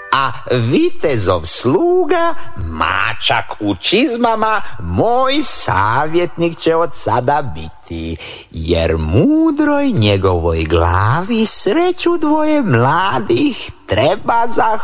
A vitezov sluga, mačak u čizmama, moj savjetnik će od sada biti, jer mudroj njegovoj glavi sreću dvoje mladih treba zahvaliti.